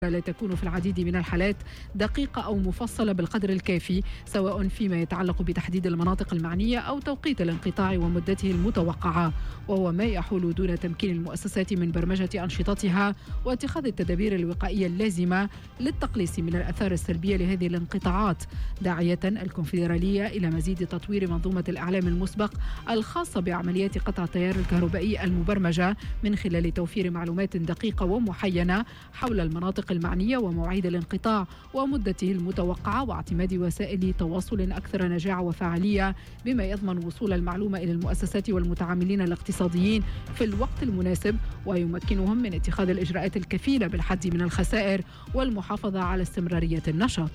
لا تكون في العديد من الحالات دقيقة أو مفصلة بالقدر الكافي، سواء فيما يتعلق بتحديد المناطق المعنية أو توقيت الانقطاع ومدته المتوقعة، وهو ما يحول دون تمكين المؤسسات من برمجة أنشطتها واتخاذ التدابير الوقائية اللازمة للتقليص من الآثار السلبية لهذه الانقطاعات، داعية الكونفدرالية إلى مزيد تطوير منظومة الإعلام المسبق الخاصة بعمليات قطع التيار الكهربائي المبرمجة من خلال توفير معلومات دقيقة ومحينة حول المناطق المعنية ومواعيد الانقطاع ومدته المتوقعة، واعتماد وسائل تواصل أكثر نجاعة وفعالية بما يضمن وصول المعلومة إلى المؤسسات والمتعاملين الاقتصاديين في الوقت المناسب ويمكنهم من اتخاذ الإجراءات الكفيلة بالحد من الخسائر والمحافظة على استمرارية النشاط.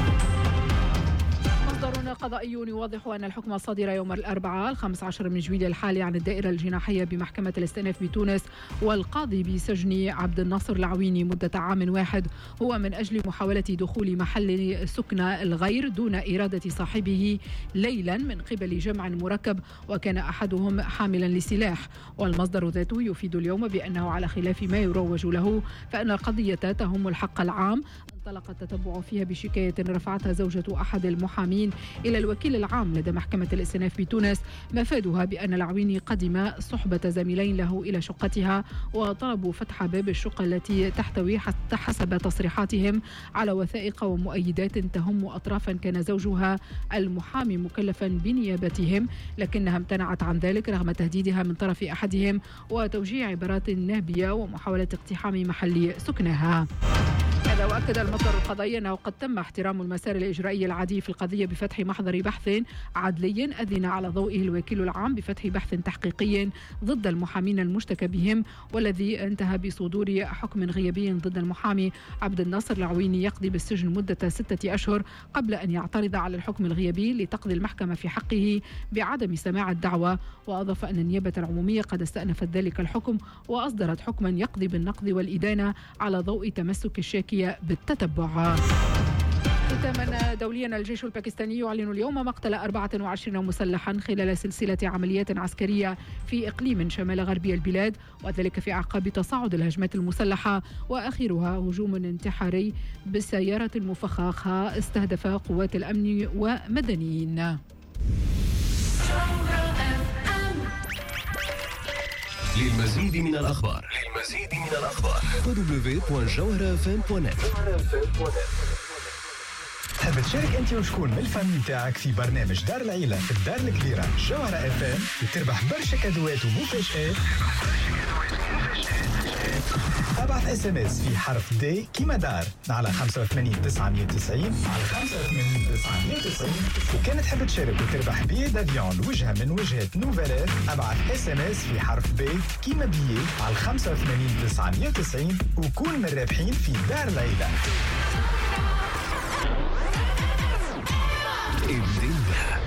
مصدر قضائي يوضح أن الحكم الصادر يوم الأربعاء 15 من جويلية الحالي عن الدائرة الجناحية بمحكمة الاستئناف بتونس والقاضي بسجن عبد الناصر العويني مدة عام واحد هو من أجل محاولة دخول محل سكن الغير دون إرادة صاحبه ليلا من قبل جمع مركب وكان أحدهم حاملا لسلاح. والمصدر ذاته يفيد اليوم بأنه على خلاف ما يروج له فإن القضية تهم الحق العام انطلق التتبع فيها بشكاية رفعتها زوجة أحد المحامين إلى الوكيل العام لدى محكمة الاستئناف بتونس مفادها بأن العويني قدم صحبة زميلين له إلى شقتها وطلبوا فتح باب الشقة التي تحتوي حتى حسب تصريحاتهم على وثائق ومؤيدات تهم أطرافا كان زوجها المحامي مكلفا بنيابتهم، لكنها امتنعت عن ذلك رغم تهديدها من طرف أحدهم وتوجيه عبارات نابية ومحاولة اقتحام محل سكنها. هذا وأكد المصدر القضائي أنه قد تم احترام المسار الإجرائي العادي في القضية بفتح محضر بحث عدلي أذن على ضوئه الوكيل العام بفتح بحث تحقيقي ضد المحامين المشتكى بهم والذي انتهى بصدور حكم غيابي ضد المحامي عبد الناصر العويني يقضي بالسجن مدة 6 أشهر قبل أن يعترض على الحكم الغيابي لتقضي المحكمة في حقه بعدم سماع الدعوة. وأضاف أن النيابة العمومية قد استأنفت ذلك الحكم وأصدرت حكما يقضي بالنقض والإدانة على ضوء تمسك الشاكية بالتتبع. ختاما دوليا الجيش الباكستاني يعلن اليوم مقتل 24 مسلحا خلال سلسلة عمليات عسكرية في إقليم شمال غربي البلاد وذلك في أعقاب تصاعد الهجمات المسلحة وآخرها هجوم انتحاري بسيارة مفخخة استهدف قوات الأمن ومدنيين. للمزيد من الأخبار www.jawharafm.net. تحب تشارك أنت وشكون من الفامي تاعك في برنامج دار العيلة في الدار الكبيرة جوهرة اف ام وتربح برشا كادوات ومفاجآت؟ ابعث اس ام اس في حرف دي كيما دار على 85 990 على 85 990 وكان تحب تشارك وتربح بيه دافيون لوجهة من وجهات نوفيلات ابعث اس ام اس في حرف بي كيما بيه على 85 990 وكون من الرابحين في دار العيلة. الدنيا